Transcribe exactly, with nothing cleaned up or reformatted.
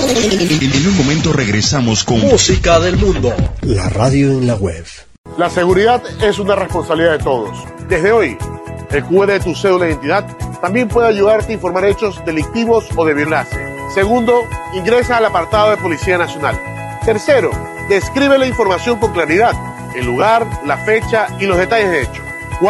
En un momento regresamos con Música del Mundo. La radio en la web. La seguridad es una responsabilidad de todos. Desde hoy, el Q R de tu cédula de identidad también puede ayudarte a informar hechos delictivos o de violencia. Segundo, ingresa al apartado de Policía Nacional. Tercero, describe la información con claridad, el lugar, la fecha y los detalles de hechos.